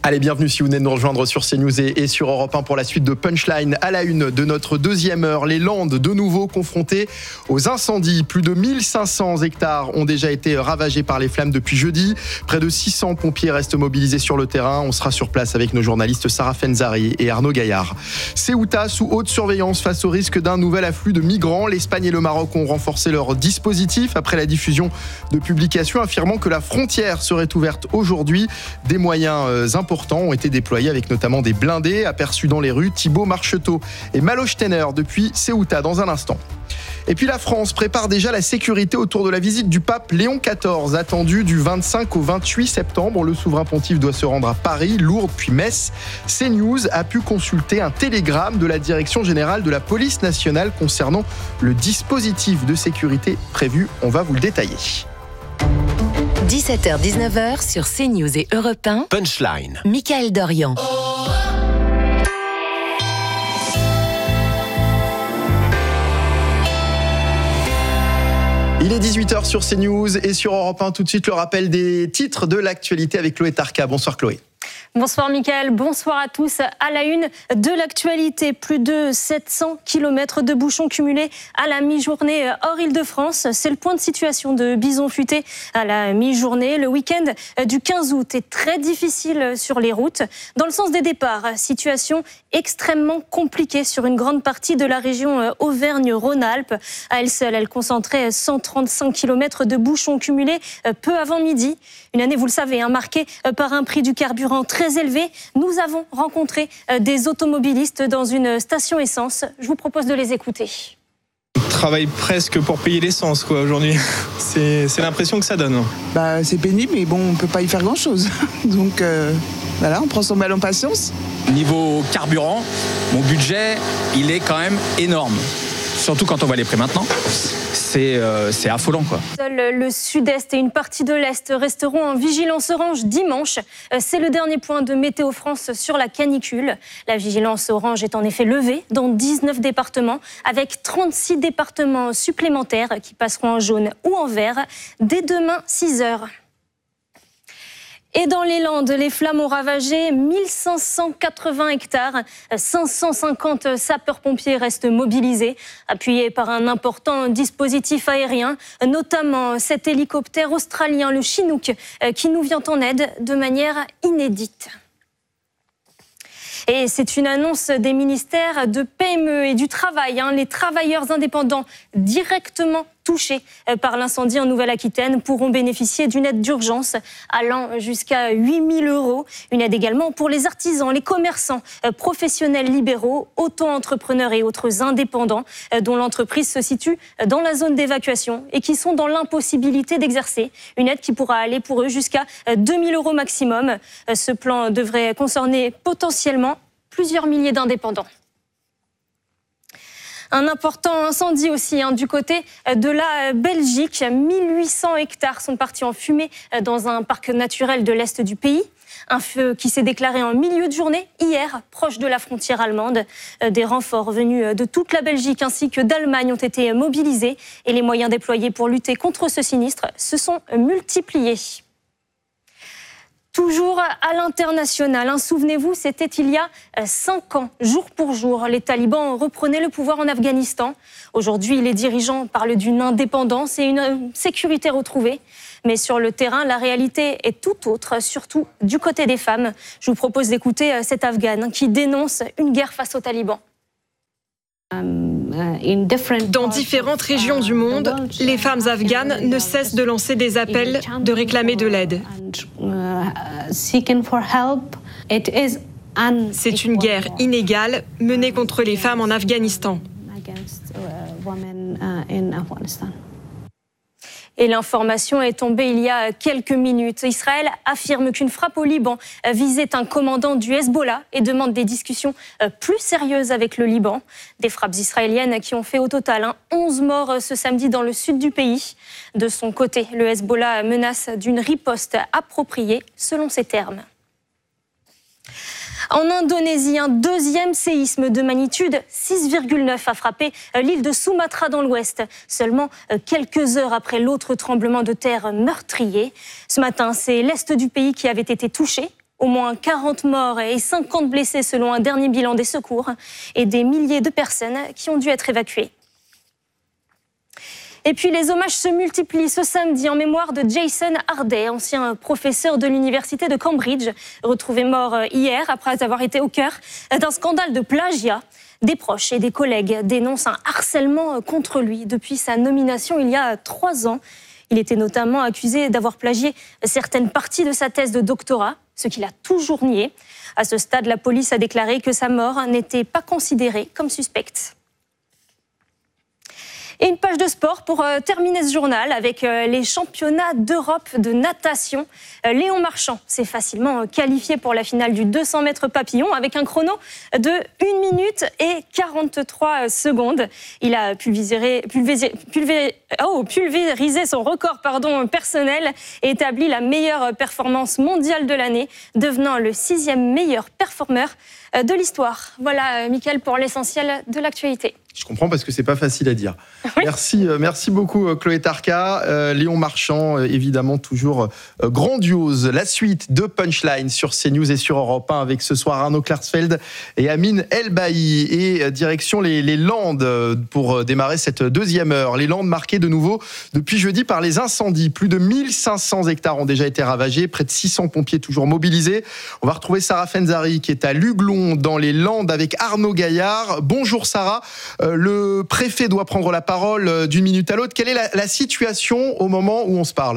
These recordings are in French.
Allez, bienvenue si vous venez de nous rejoindre sur CNews et sur Europe 1 pour la suite de Punchline. À la une de notre deuxième heure, les Landes de nouveau confrontées aux incendies. Plus de 1500 hectares ont déjà été ravagés par les flammes depuis jeudi. Près de 600 pompiers restent mobilisés sur le terrain. On sera sur place avec nos journalistes Sarah Fenzari et Arnaud Gaillard. Ceuta sous haute surveillance face au risque d'un nouvel afflux de migrants. L'Espagne et le Maroc ont renforcé leur dispositif après la diffusion de publications affirmant que la frontière serait ouverte aujourd'hui. Des moyens importants ont été déployés avec notamment des blindés aperçus dans les rues. Thibaut Marcheteau et Malo Steiner depuis Ceuta dans un instant. Et puis la France prépare déjà la sécurité autour de la visite du pape Léon XIV, attendue du 25 au 28 septembre. Le souverain pontife doit se rendre à Paris, Lourdes puis Metz. CNews a pu consulter un télégramme de la Direction générale de la police nationale concernant le dispositif de sécurité prévu. On va vous le détailler. 17h-19h sur CNews et Europe 1. Punchline. Mickaël Dorian. Il est 18h sur CNews et sur Europe 1. Tout de suite, le rappel des titres de l'actualité avec Chloé Tarka. Bonsoir Chloé. Bonsoir Mickaël, bonsoir à tous. À la une de l'actualité, plus de 700 km de bouchons cumulés à la mi-journée hors Île-de-France. C'est le point de situation de Bison Futé à la mi-journée. Le week-end du 15 août est très difficile sur les routes. Dans le sens des départs, situation extrêmement compliquée sur une grande partie de la région Auvergne-Rhône-Alpes. À elle seule, elle concentrait 135 km de bouchons cumulés peu avant midi. Une année, vous le savez, marquée par un prix du carburant très élevé. Nous avons rencontré des automobilistes dans une station essence. Je vous propose de les écouter. On travaille presque pour payer l'essence aujourd'hui. C'est l'impression que ça donne. C'est pénible, mais bon, on ne peut pas y faire grand-chose. Donc voilà, on prend son mal en patience. Niveau carburant, mon budget, il est quand même énorme. Surtout quand on voit les prix maintenant. C'est affolant, quoi. Seul le sud-est et une partie de l'est resteront en vigilance orange dimanche. C'est le dernier point de Météo France sur la canicule. La vigilance orange est en effet levée dans 19 départements, avec 36 départements supplémentaires qui passeront en jaune ou en vert dès demain 6h. Et dans les Landes, les flammes ont ravagé 1580 hectares. 550 sapeurs-pompiers restent mobilisés, appuyés par un important dispositif aérien, notamment cet hélicoptère australien, le Chinook, qui nous vient en aide de manière inédite. Et c'est une annonce des ministères de PME et du Travail. Les travailleurs indépendants directement touchés par l'incendie en Nouvelle-Aquitaine pourront bénéficier d'une aide d'urgence allant jusqu'à 8 000 €. Une aide également pour les artisans, les commerçants, professionnels libéraux, auto-entrepreneurs et autres indépendants dont l'entreprise se situe dans la zone d'évacuation et qui sont dans l'impossibilité d'exercer. Une aide qui pourra aller pour eux jusqu'à 2 000 € maximum. Ce plan devrait concerner potentiellement plusieurs milliers d'indépendants. Un important incendie aussi du côté de la Belgique. 1800 hectares sont partis en fumée dans un parc naturel de l'Est du pays. Un feu qui s'est déclaré en milieu de journée, hier, proche de la frontière allemande. Des renforts venus de toute la Belgique ainsi que d'Allemagne ont été mobilisés et les moyens déployés pour lutter contre ce sinistre se sont multipliés. Toujours à l'international, souvenez-vous, c'était il y a 5 ans, jour pour jour, les talibans reprenaient le pouvoir en Afghanistan. Aujourd'hui, les dirigeants parlent d'une indépendance et une sécurité retrouvée. Mais sur le terrain, la réalité est tout autre, surtout du côté des femmes. Je vous propose d'écouter cette Afghane qui dénonce une guerre face aux talibans. Dans différentes régions du monde, les femmes afghanes ne cessent de lancer des appels, de réclamer de l'aide. C'est une guerre inégale menée contre les femmes en Afghanistan. Et l'information est tombée il y a quelques minutes. Israël affirme qu'une frappe au Liban visait un commandant du Hezbollah et demande des discussions plus sérieuses avec le Liban. Des frappes israéliennes qui ont fait au total 11 morts ce samedi dans le sud du pays. De son côté, le Hezbollah menace d'une riposte appropriée selon ses termes. En Indonésie, un deuxième séisme de magnitude 6,9 a frappé l'île de Sumatra dans l'ouest, seulement quelques heures après l'autre tremblement de terre meurtrier. Ce matin, c'est l'est du pays qui avait été touché. Au moins 40 morts et 50 blessés selon un dernier bilan des secours et des milliers de personnes qui ont dû être évacuées. Et puis les hommages se multiplient ce samedi en mémoire de Jason Harday, ancien professeur de l'université de Cambridge, retrouvé mort hier après avoir été au cœur d'un scandale de plagiat. Des proches et des collègues dénoncent un harcèlement contre lui depuis sa nomination il y a 3 ans. Il était notamment accusé d'avoir plagié certaines parties de sa thèse de doctorat, ce qu'il a toujours nié. À ce stade, la police a déclaré que sa mort n'était pas considérée comme suspecte. Et une page de sport pour terminer ce journal avec les championnats d'Europe de natation. Léon Marchand s'est facilement qualifié pour la finale du 200 mètres papillon avec un chrono de 1 minute et 43 secondes. Il a pulvérisé son record personnel et établi la meilleure performance mondiale de l'année, devenant le 6e meilleur performeur de l'histoire. Voilà, Mickaël, pour l'essentiel de l'actualité. Je comprends parce que c'est pas facile à dire. Oui. Merci beaucoup Chloé Tarka. Léon Marchand, évidemment toujours grandiose. La suite de Punchline sur CNews et sur Europe 1 avec ce soir Arnaud Klarsfeld et Amine Elbaï. Et direction les Landes pour démarrer cette deuxième heure. Les Landes marquées de nouveau depuis jeudi par les incendies. Plus de 1500 hectares ont déjà été ravagés, près de 600 pompiers toujours mobilisés. On va retrouver Sarah Fenzari qui est à Luglon dans les Landes avec Arnaud Gaillard. Bonjour Sarah. Le préfet doit prendre la parole d'une minute à l'autre. Quelle est la situation au moment où on se parle ?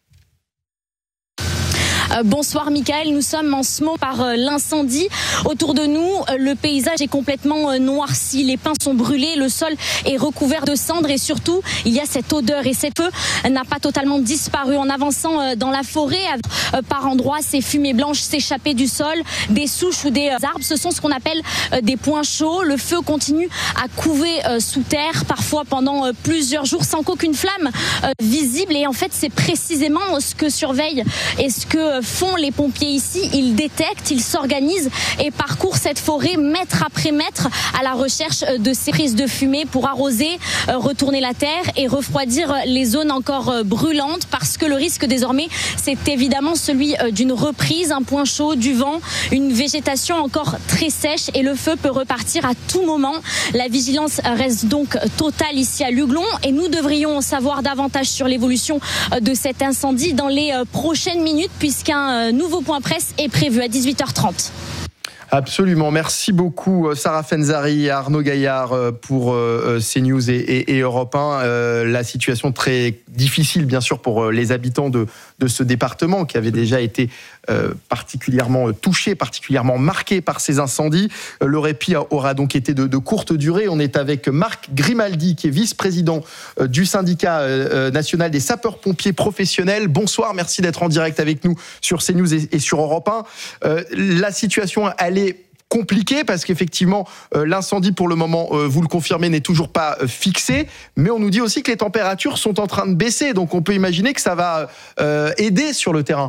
Bonsoir Mickaël, nous sommes en ce moment par l'incendie. Autour de nous, le paysage est complètement noirci, les pins sont brûlés, le sol est recouvert de cendres et surtout, il y a cette odeur et cette feu n'a pas totalement disparu. En avançant dans la forêt, par endroits, ces fumées blanches s'échappaient du sol, des souches ou des arbres, ce sont ce qu'on appelle des points chauds. Le feu continue à couver sous terre, parfois pendant plusieurs jours sans qu'aucune flamme visible. Et en fait, c'est précisément ce que surveillent et ce que font les pompiers ici. Ils détectent, ils s'organisent et parcourent cette forêt mètre après mètre à la recherche de ces prises de fumée pour arroser, retourner la terre et refroidir les zones encore brûlantes, parce que le risque désormais, c'est évidemment celui d'une reprise, un point chaud, du vent, une végétation encore très sèche et le feu peut repartir à tout moment. La vigilance reste donc totale ici à Luglon et nous devrions en savoir davantage sur l'évolution de cet incendie dans les prochaines minutes, puisqu'un nouveau point presse est prévu à 18h30. Absolument, merci beaucoup Sarah Fenzari et Arnaud Gaillard pour CNews et Europe 1. La situation très difficile bien sûr pour les habitants de ce département qui avait déjà été particulièrement touché, particulièrement marqué par ces incendies. Le répit aura donc été de courte durée. On est avec Marc Grimaldi qui est vice-président du syndicat national des sapeurs-pompiers professionnels. Bonsoir, merci d'être en direct avec nous sur CNews et sur Europe 1. La situation, elle est compliqué parce qu'effectivement l'incendie pour le moment, vous le confirmez, n'est toujours pas fixé, mais on nous dit aussi que les températures sont en train de baisser, donc on peut imaginer que ça va aider sur le terrain.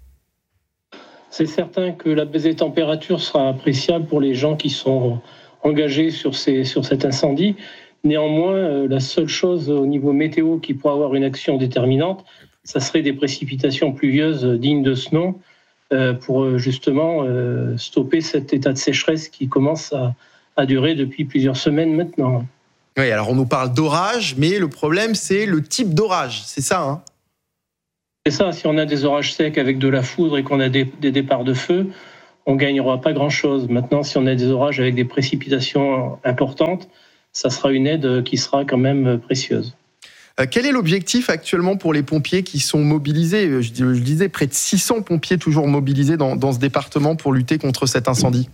C'est certain que la baisse des températures sera appréciable pour les gens qui sont engagés sur cet incendie. Néanmoins, la seule chose au niveau météo qui pourrait avoir une action déterminante, ça serait des précipitations pluvieuses dignes de ce nom, pour justement stopper cet état de sécheresse qui commence à durer depuis plusieurs semaines maintenant. Oui, alors on nous parle d'orage, mais le problème c'est le type d'orage, c'est ça hein ? C'est ça, si on a des orages secs avec de la foudre et qu'on a des départs de feu, on ne gagnera pas grand-chose. Maintenant, si on a des orages avec des précipitations importantes, ça sera une aide qui sera quand même précieuse. Quel est l'objectif actuellement pour les pompiers qui sont mobilisés ? Je disais près de 600 pompiers toujours mobilisés dans ce département pour lutter contre cet incendie.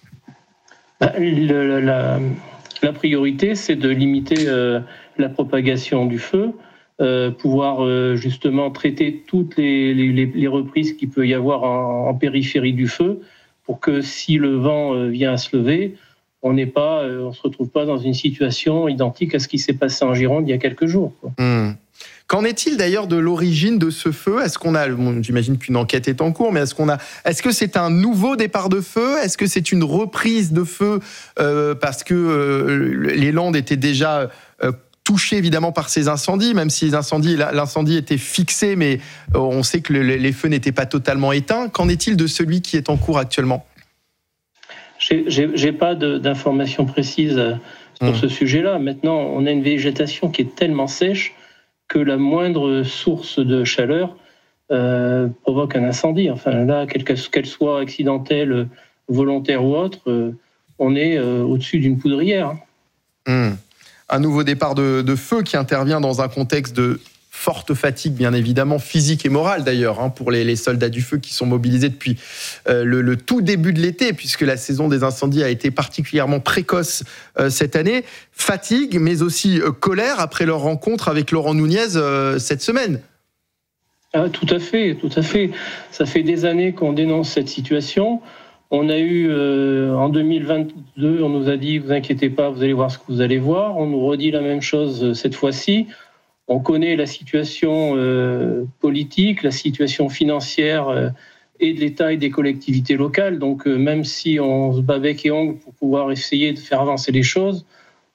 La priorité, c'est de limiter la propagation du feu, pouvoir justement traiter toutes les reprises qu'il peut y avoir en périphérie du feu, pour que si le vent vient à se lever, on se retrouve pas dans une situation identique à ce qui s'est passé en Gironde il y a quelques jours. Qu'en est-il d'ailleurs de l'origine de ce feu ? Est-ce qu'on a, j'imagine qu'une enquête est en cours, mais est-ce que c'est un nouveau départ de feu ? Est-ce que c'est une reprise de feu parce que les Landes étaient déjà touché évidemment par ces incendies, même si l'incendie était fixé, mais on sait que les feux n'étaient pas totalement éteints. Qu'en est-il de celui qui est en cours actuellement ? J'ai pas d'informations précises sur ce sujet-là. Maintenant, on a une végétation qui est tellement sèche que la moindre source de chaleur provoque un incendie. Enfin là, qu'elle soit accidentelle, volontaire ou autre, on est au-dessus d'une poudrière. Un nouveau départ de feu qui intervient dans un contexte de forte fatigue, bien évidemment, physique et morale d'ailleurs, pour les soldats du feu qui sont mobilisés depuis le tout début de l'été, puisque la saison des incendies a été particulièrement précoce cette année. Fatigue, mais aussi colère après leur rencontre avec Laurent Nunez cette semaine. Ah, tout à fait. Ça fait des années qu'on dénonce cette situation. On a eu, en 2022, on nous a dit « vous inquiétez pas, vous allez voir ce que vous allez voir ». On nous redit la même chose cette fois-ci. On connaît la situation politique, la situation financière et de l'État et des collectivités locales. Donc même si on se bat bec et ongles pour pouvoir essayer de faire avancer les choses,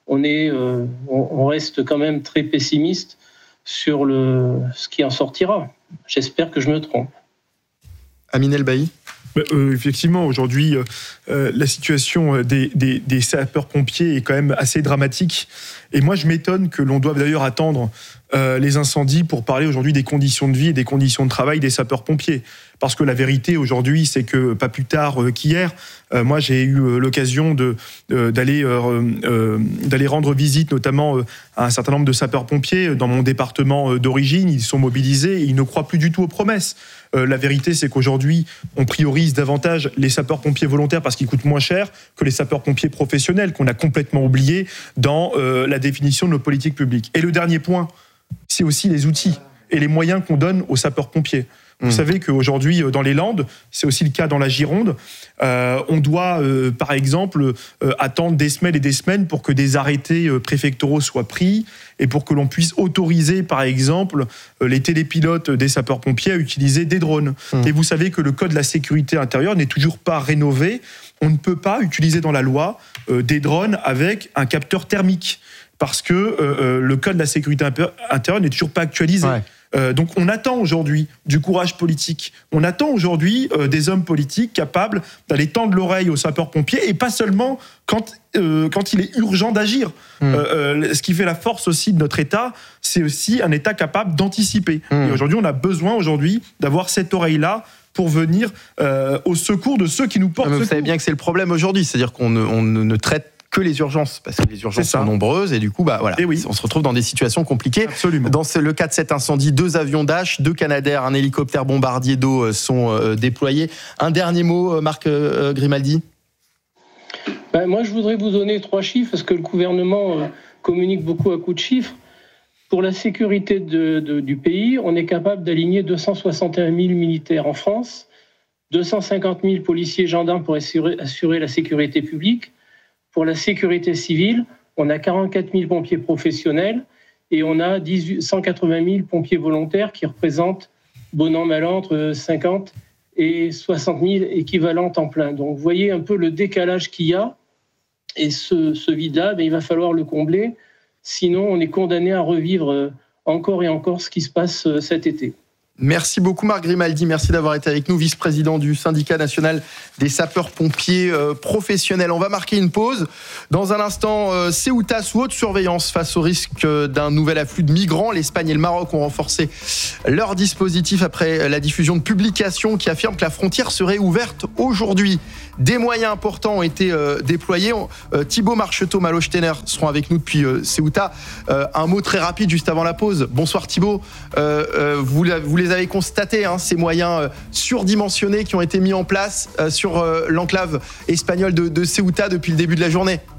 on reste quand même très pessimiste sur ce qui en sortira. J'espère que je me trompe. Amine El-Bailly. Effectivement, aujourd'hui, la situation des sapeurs-pompiers est quand même assez dramatique. Et moi, je m'étonne que l'on doive d'ailleurs attendre les incendies pour parler aujourd'hui des conditions de vie et des conditions de travail des sapeurs-pompiers. Parce que la vérité aujourd'hui, c'est que pas plus tard qu'hier, moi j'ai eu l'occasion d'aller rendre visite notamment à un certain nombre de sapeurs-pompiers dans mon département d'origine. Ils sont mobilisés et ils ne croient plus du tout aux promesses. La vérité, c'est qu'aujourd'hui, on priorise davantage les sapeurs-pompiers volontaires parce qu'ils coûtent moins cher que les sapeurs-pompiers professionnels qu'on a complètement oubliés dans la définition de nos politiques publiques. Et le dernier point, c'est aussi les outils et les moyens qu'on donne aux sapeurs-pompiers. Vous savez qu'aujourd'hui, dans les Landes, c'est aussi le cas dans la Gironde, on doit, par exemple, attendre des semaines et des semaines pour que des arrêtés préfectoraux soient pris et pour que l'on puisse autoriser, par exemple, les télépilotes des sapeurs-pompiers à utiliser des drones. Et vous savez que le Code de la sécurité intérieure n'est toujours pas rénové. On ne peut pas utiliser dans la loi des drones avec un capteur thermique parce que le Code de la sécurité intérieure n'est toujours pas actualisé. Ouais. Donc on attend aujourd'hui du courage politique, on attend aujourd'hui des hommes politiques capables d'aller tendre l'oreille aux sapeurs-pompiers et pas seulement quand il est urgent d'agir. Ce qui fait la force aussi de notre État, c'est aussi un État capable d'anticiper. Et aujourd'hui, on a besoin d'avoir cette oreille-là pour venir au secours de ceux qui nous portent secours. Vous savez bien que c'est le problème aujourd'hui, c'est-à-dire qu'on ne traite que les urgences, parce que les urgences sont nombreuses et du coup, on se retrouve dans des situations compliquées. Absolument. Dans le cas de cet incendie, 2 avions Dash, 2 Canadair, un hélicoptère bombardier d'eau sont déployés. Un dernier mot, Marc Grimaldi. Moi, je voudrais vous donner 3 chiffres, parce que le gouvernement communique beaucoup à coups de chiffres. Pour la sécurité du pays, on est capable d'aligner 261 000 militaires en France, 250 000 policiers et gendarmes pour assurer la sécurité publique. Pour la sécurité civile, on a 44 000 pompiers professionnels et on a 180 000 pompiers volontaires qui représentent, bon an, mal an, entre 50 et 60 000 équivalents temps plein. Donc vous voyez un peu le décalage qu'il y a et ce vide-là, il va falloir le combler. Sinon, on est condamné à revivre encore et encore ce qui se passe cet été. Merci beaucoup Marc Grimaldi, merci d'avoir été avec nous, vice-président du syndicat national des sapeurs-pompiers professionnels. On va marquer une pause. Dans un instant, Ceuta sous haute surveillance face au risque d'un nouvel afflux de migrants. L'Espagne et le Maroc ont renforcé leur dispositif après la diffusion de publications qui affirment que la frontière serait ouverte aujourd'hui. Des moyens importants ont été déployés. Thibaut Marcheteau-Malo-Steiner seront avec nous depuis Ceuta. Un mot très rapide juste avant la pause. Bonsoir Thibaut. Vous les avez constatés, ces moyens surdimensionnés qui ont été mis en place sur l'enclave espagnole de Ceuta depuis le début de la journée.